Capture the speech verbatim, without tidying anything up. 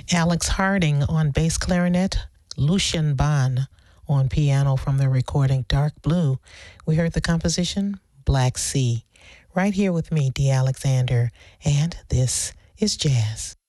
Alex Harding on bass clarinet, Lucian Bond on piano from the recording Dark Blue. We heard the composition Black Sea. Right here with me, Dee Alexander, and this is Jazz.